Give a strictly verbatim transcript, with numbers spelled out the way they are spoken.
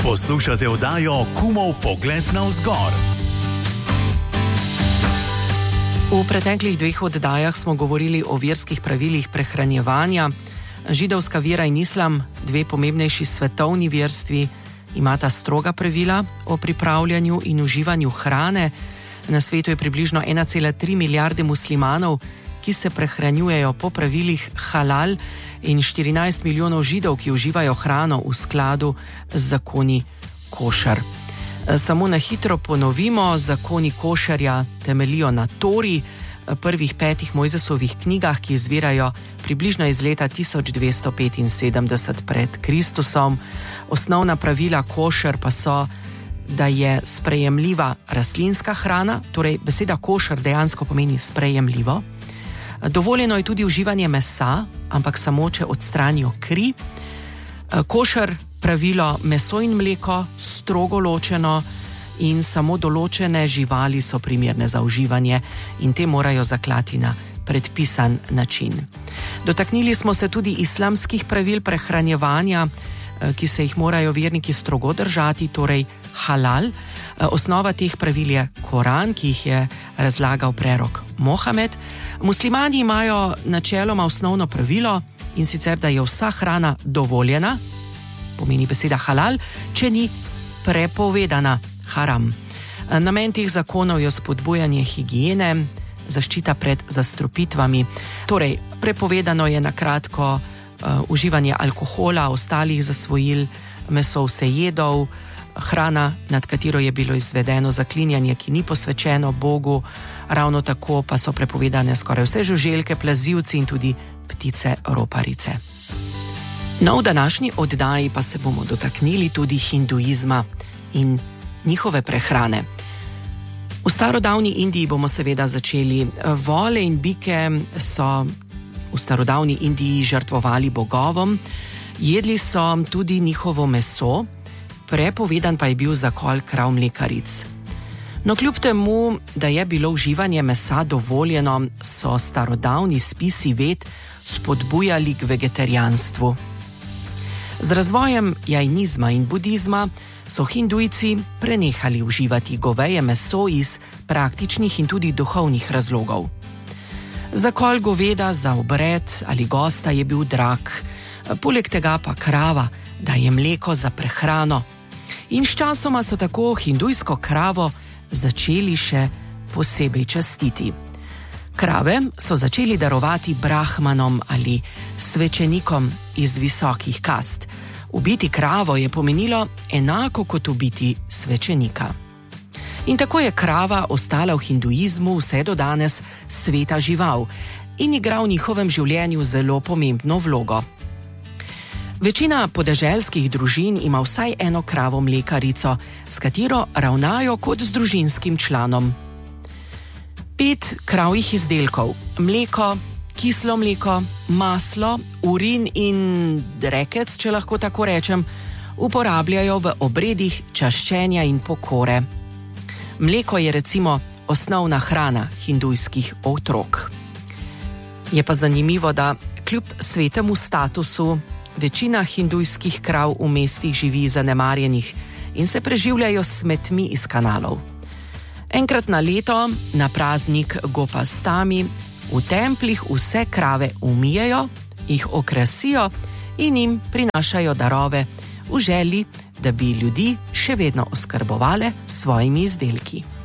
Poslušate oddajo Kumov pogled navzgor. V preteklih dveh oddajah smo govorili o verskih pravilih prehranjevanja. Židovska vera in islam, dve pomembnejši svetovni verstvi, imata stroga pravila o pripravljanju in uživanju hrane. Na svetu je približno ena cela tri milijarde muslimanov, ki se prehranjujejo po pravilih halal, in štirinajst milijonov Židov, ki uživajo hrano v skladu z zakoni košar. Samo na hitro ponovimo, zakoni košarja temeljijo na Tori, prvih petih Mojzesovih knjigah, ki izvirajo približno iz leta tisoč dvesto petinsedemdeset pred Kristusom. Osnovna pravila košar pa so, da je sprejemljiva rastlinska hrana, torej beseda košar dejansko pomeni sprejemljivo. Dovoljeno je tudi uživanje mesa, ampak samo, če odstranijo kri. Košar pravilo meso in mleko strogo ločeno in samo določene živali so primerne za uživanje in te morajo zaklati na predpisan način. Dotaknili smo se tudi islamskih pravil prehranjevanja, ki se jih morajo verniki strogo držati, torej halal. Osnova teh pravil je Koran, ki jih je razlagal prerok Mohamed. Muslimani imajo načeloma osnovno pravilo, in sicer, da je vsa hrana dovoljena, pomeni beseda halal, če ni prepovedana, haram. Namen teh zakonov je spodbujanje higiene, zaščita pred zastrupitvami. Torej, prepovedano je na kratko uh, uživanje alkohola, ostalih zasvojil, meso vsejedov, hrana, nad katero je bilo izvedeno zaklinjanje, ki ni posvečeno Bogu, ravno tako pa so prepovedane skoraj vse žuželke, plazivci in tudi ptice roparice. No, v današnji oddaji pa se bomo dotaknili tudi hinduizma in njihove prehrane. V starodavni Indiji bomo seveda začeli. Vole in bike so v starodavni Indiji žrtvovali bogovom, jedli so tudi njihovo meso, prepovedan pa je bil zakol krav mlekaric. No, kljub temu, da je bilo uživanje mesa dovoljeno, so starodavni spisi ved spodbujali k vegetarijanstvu. Z razvojem jainizma in budizma so hindujci prenehali uživati goveje meso iz praktičnih in tudi duhovnih razlogov. Zakol goveda za obred ali gosta je bil drag, poleg tega pa krava daje mleko za prehrano. In sčasoma so tako hindujsko kravo začeli še posebej častiti. Krave so začeli darovati brahmanom ali svečenikom iz visokih kast. Ubiti kravo je pomenilo enako kot ubiti svečenika. In tako je krava ostala v hinduizmu vse do danes sveta žival in igra v njihovem življenju zelo pomembno vlogo. Večina podeželskih družin ima vsaj eno kravo mlekarico, s katero ravnajo kot z družinskim članom. Pet kravjih izdelkov, mleko, kislo mleko, maslo, urin in drekec, če lahko tako rečem, uporabljajo v obredih čaščenja in pokore. Mleko je recimo osnovna hrana hindujskih otrok. Je pa zanimivo, da kljub svetemu statusu večina hindujskih krav v mestih živi zanemarjenih in se preživljajo s smetmi iz kanalov. Enkrat na leto, na praznik Gopastami, v templih vse krave umijejo, jih okrasijo in jim prinašajo darove v želji, da bi ljudi še vedno oskrbovale s svojimi izdelki.